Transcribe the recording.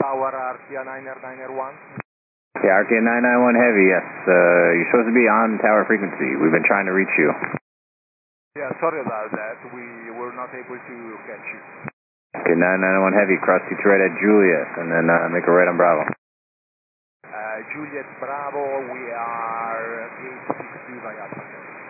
Tower RTA 991. Yeah, RTA 991 Heavy, yes. You're supposed to be on tower frequency. We've been trying to reach you. Yeah, sorry about that. We were not able to catch you. Okay, 991 Heavy, cross to right at Juliet, and then make a right on Bravo. Juliet Bravo, we are 862 by Alpha.